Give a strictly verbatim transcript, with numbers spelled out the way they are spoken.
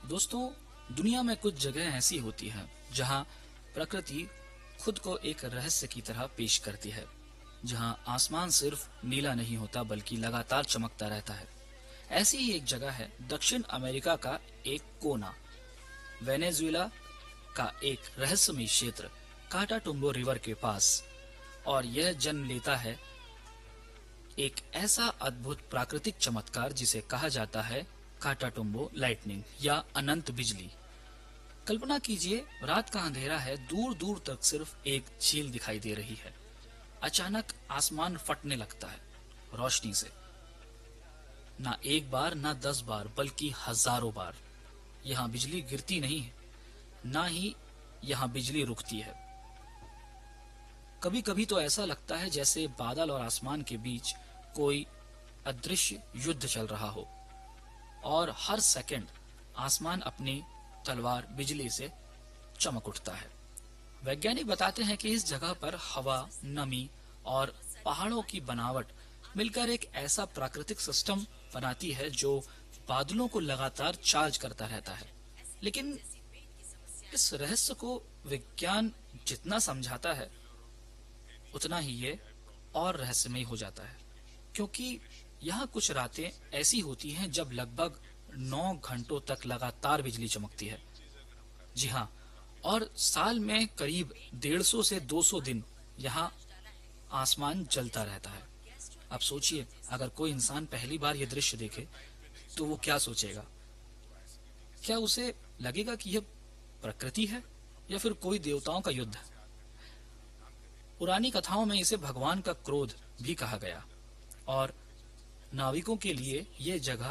दोस्तों, दुनिया में कुछ जगह ऐसी होती हैं जहां प्रकृति खुद को एक रहस्य की तरह पेश करती है, जहां आसमान सिर्फ नीला नहीं होता बल्कि लगातार चमकता रहता है। ऐसी ही एक जगह है दक्षिण अमेरिका का एक कोना, वेनेजुएला का एक रहस्यमय क्षेत्र काटाटुम्बो रिवर के पास। और यह जन्म लेता है एक ऐसा अद्भुत प्राकृतिक चमत्कार जिसे कहा जाता है काटाटुम्बो लाइटनिंग या अनंत बिजली। कल्पना कीजिए, रात का अंधेरा है, दूर दूर तक सिर्फ एक झील दिखाई दे रही है। अचानक आसमान फटने लगता है रोशनी से। ना एक बार, ना दस बार, बल्कि हजारों बार। यहाँ बिजली गिरती नहीं है, ना ही यहाँ बिजली रुकती है। कभी कभी तो ऐसा लगता है जैसे बादल और आसमान के बीच कोई अदृश्य युद्ध चल रहा हो, और हर सेकंड आसमान अपनी तलवार बिजली से चमक उठता है। वैज्ञानिक बताते हैं कि इस जगह पर हवा, नमी और पहाड़ों की बनावट मिलकर एक ऐसा प्राकृतिक सिस्टम बनाती है जो बादलों को लगातार चार्ज करता रहता है। लेकिन इस रहस्य को विज्ञान जितना समझाता है, उतना ही ये और रहस्यमय हो जाता है, क्योंकि यहाँ कुछ रातें ऐसी होती हैं जब लगभग नौ घंटों तक लगातार बिजली चमकती है। जी हाँ, और साल में करीब डेढ़ सौ से दो सौ दिन यहाँ आसमान जलता रहता है। अब सोचिए, अगर कोई इंसान पहली बार यह दृश्य देखे तो वो क्या सोचेगा? क्या उसे लगेगा कि यह प्रकृति है या फिर कोई देवताओं का युद्ध है? पुरानी कथाओं में इसे भगवान का क्रोध भी कहा गया, और नाविकों के लिए यह जगह